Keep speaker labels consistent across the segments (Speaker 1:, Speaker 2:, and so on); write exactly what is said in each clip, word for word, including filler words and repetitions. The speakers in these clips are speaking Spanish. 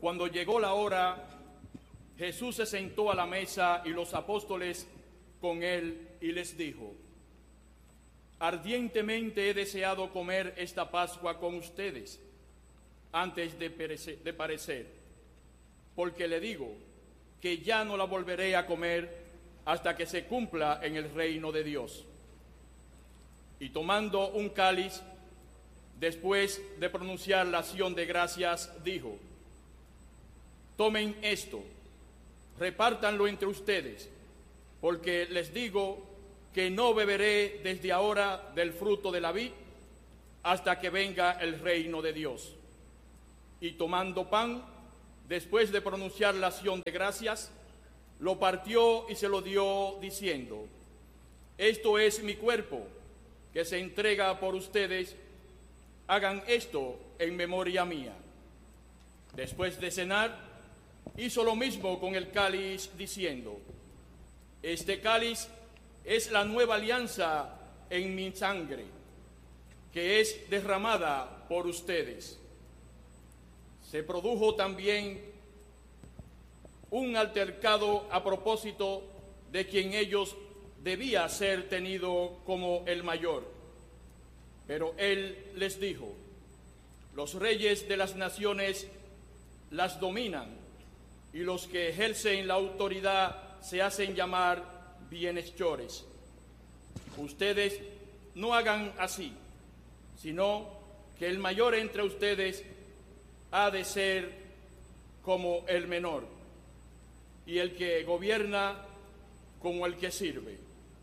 Speaker 1: Cuando llegó la hora, Jesús se sentó a la mesa y los apóstoles con él y les dijo: ardientemente he deseado comer esta Pascua con ustedes antes de perecer, de parecer, porque le digo que ya no la volveré a comer hasta que se cumpla en el reino de Dios. Y tomando un cáliz, después de pronunciar la acción de gracias, dijo: tomen esto, repártanlo entre ustedes, porque les digo que no beberé desde ahora del fruto de la vid hasta que venga el reino de Dios. Y tomando pan, después de pronunciar la acción de gracias, lo partió y se lo dio, diciendo: esto es mi cuerpo, que se entrega por ustedes, hagan esto en memoria mía. Después de cenar, hizo lo mismo con el cáliz, diciendo: este cáliz es la nueva alianza en mi sangre, que es derramada por ustedes. Se produjo también un altercado a propósito de quien ellos debía ser tenido como el mayor. Pero él les dijo: los reyes de las naciones las dominan, y los que ejercen la autoridad se hacen llamar bienhechores. Ustedes no hagan así, sino que el mayor entre ustedes ha de ser como el menor, y el que gobierna como el que sirve.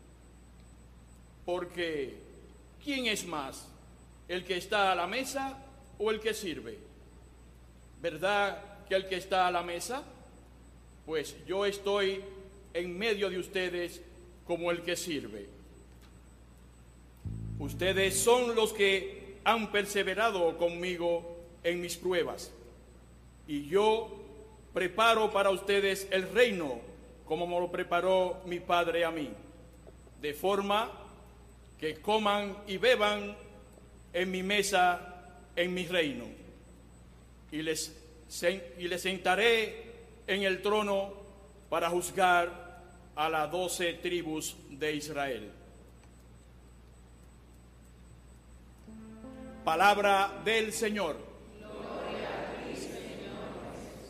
Speaker 1: Porque ¿quién es más, el que está a la mesa o el que sirve? ¿Verdad que el que está a la mesa? Pues yo estoy en medio de ustedes como el que sirve. Ustedes son los que han perseverado conmigo en mis pruebas, y yo preparo para ustedes el reino como me lo preparó mi Padre a mí, de forma que coman y beban en mi mesa en mi reino, y les, y les sentaré en el trono para juzgar a las doce tribus de Israel. Palabra del Señor.